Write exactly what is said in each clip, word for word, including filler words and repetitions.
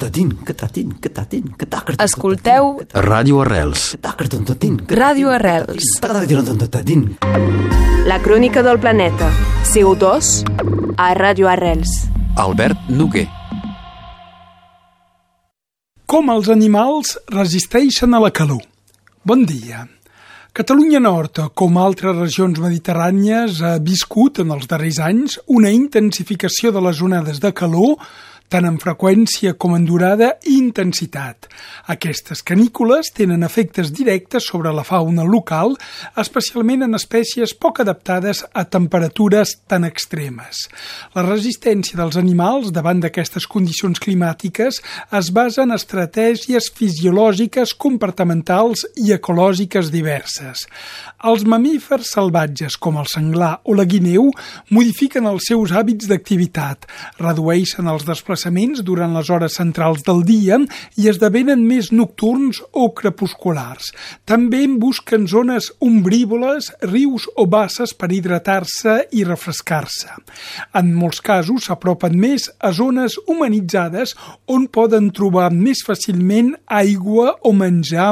Escolteu Ràdio Arrels. Ràdio Arrels. La crònica del planeta. C O dos a Ràdio Arrels. Albert Noguer. Com els animals resisteixen a la calor. Bon dia. Catalunya Nord, com altres regions mediterrànies, ha viscut en els darrers anys una intensificació de les onades de calor, tant en freqüència com en durada i intensitat. Aquestes canícules tenen efectes directes sobre la fauna local, especialment en espècies poc adaptades a temperatures tan extremes. La resistència dels animals davant d'aquestes condicions climàtiques es basa en estratègies fisiològiques, comportamentals i ecològiques diverses. Els mamífers salvatges, com el senglar o la guineu, modifiquen els seus hàbits d'activitat, redueixen els desplaçaments durant les hores centrals del dia i esdevenen més nocturns o crepusculars. També busquen zones ombrívoles, rius o basses per hidratar-se i refrescar-se. En molts casos s'apropen més a zones humanitzades on poden trobar més fàcilment aigua o menjar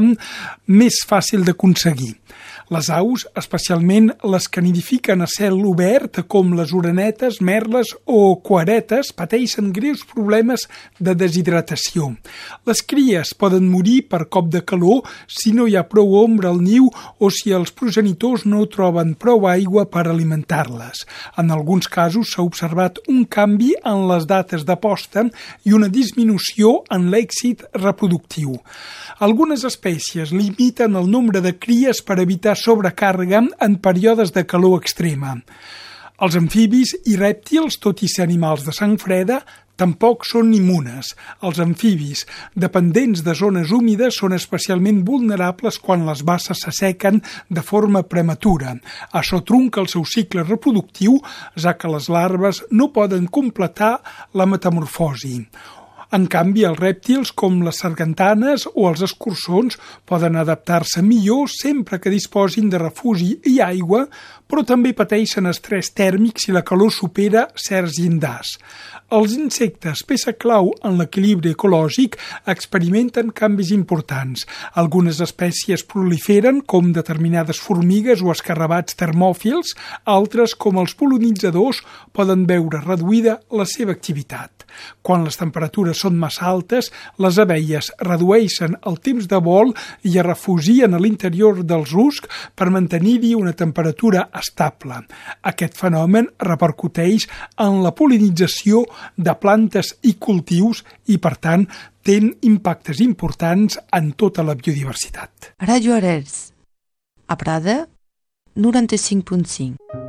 més fàcil d'aconseguir. Les aus, especialment les que nidifiquen a cel obert, com les orenetes, merles o cuaretes, pateixen greus problemes de deshidratació. Les cries poden morir per cop de calor si no hi ha prou ombra al niu o si els progenitors no troben prou aigua per alimentar-les. En alguns casos s'ha observat un canvi en les dates de posta i una disminució en l'èxit reproductiu. Algunes espècies limiten el nombre de cries per evitar sobrecàrrega en períodes de calor extrema. Els amfibis i rèptils, tot i ser animals de sang freda, tampoc són immunes. Els amfibis, dependents de zones húmides, són especialment vulnerables quan les basses s'assequen de forma prematura. Això trunca el seu cicle reproductiu, ja que les larves no poden completar la metamorfosi. En canvi, els rèptils, com les sargantanes o els escurçons, poden adaptar-se millor sempre que disposin de refugi i aigua, però també pateixen estrès tèrmic si la calor supera certs llindars. Els insectes, peça clau en l'equilibri ecològic, experimenten canvis importants. Algunes espècies proliferen, com determinades formigues o escarabats termòfils, altres, com els pol·linitzadors, poden veure reduïda la seva activitat. Quan les temperatures són massa altes, les abelles redueixen el temps de vol i es refugien a l'interior dels ruscs per mantenir-hi una temperatura estable. Aquest fenomen repercuteix en la pol·linització de plantes i cultius i, per tant, té impactes importants en tota la biodiversitat. Ràdio Arrels, a Prada, noranta-cinc punt cinc.